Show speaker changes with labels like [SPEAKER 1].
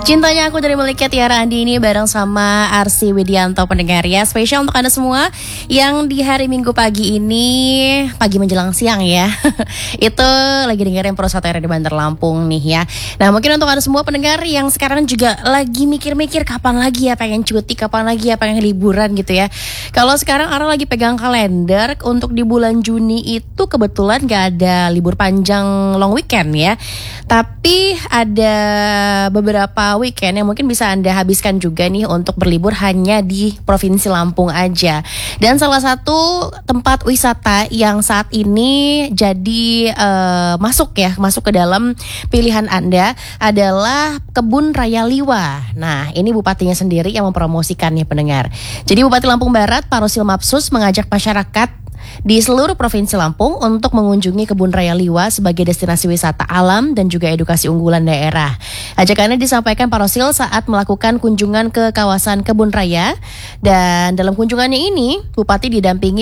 [SPEAKER 1] Cintanya Aku dari Melika Tiara Andini bareng sama Arsy Widianto pendengar ya. Spesial untuk Anda semua yang di hari Minggu pagi ini, pagi menjelang siang ya. Itu lagi dengerin Pro 1 di Banter Lampung nih ya. Nah mungkin untuk Anda semua pendengar yang sekarang juga lagi mikir-mikir kapan lagi ya pengen cuti, kapan lagi ya pengen liburan gitu ya. Kalau sekarang Ara lagi pegang kalender untuk di bulan Juni itu kebetulan gak ada libur panjang long weekend ya. Tapi ada beberapa weekend yang mungkin bisa Anda habiskan juga nih untuk berlibur hanya di Provinsi Lampung aja. Dan salah satu tempat wisata yang saat ini jadi masuk ke dalam pilihan Anda adalah Kebun Raya Liwa. Nah, ini bupatinya sendiri yang mempromosikannya pendengar. Jadi Bupati Lampung Barat, Pak Rosil Mapsus mengajak masyarakat di seluruh Provinsi Lampung untuk mengunjungi Kebun Raya Liwa sebagai destinasi wisata alam dan juga edukasi unggulan daerah. Ajakannya disampaikan Pak Rosil saat melakukan kunjungan ke kawasan Kebun Raya, dan dalam kunjungannya ini Bupati didampingi